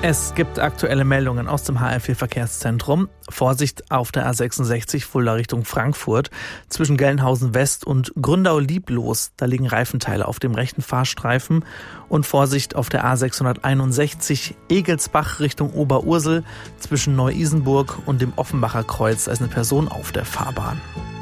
Es gibt aktuelle Meldungen aus dem HR4-Verkehrszentrum. Vorsicht auf der A66 Fulda Richtung Frankfurt. Zwischen Gelnhausen West und Gründau-Lieblos. Da liegen Reifenteile auf dem rechten Fahrstreifen. Und Vorsicht auf der A661 Egelsbach Richtung Oberursel. Zwischen Neu-Isenburg und dem Offenbacher Kreuz. Da ist eine Person auf der Fahrbahn.